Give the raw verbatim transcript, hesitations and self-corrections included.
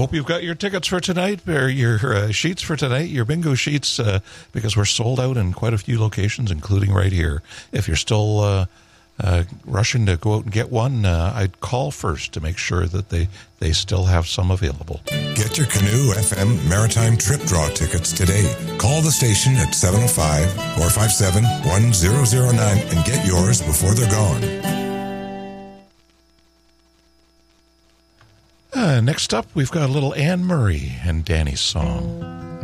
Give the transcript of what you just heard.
hope you've got your tickets for tonight, or your uh, sheets for tonight, your bingo sheets, uh, because we're sold out in quite a few locations, including right here. If you're still uh, uh, rushing to go out and get one, uh, I'd call first to make sure that they, they still have some available. Get your Canoe F M Maritime Trip Draw tickets today. Call the station at seven oh five, four five seven, one zero zero nine and get yours before they're gone. Uh, next up, we've got a little Anne Murray and Danny's song.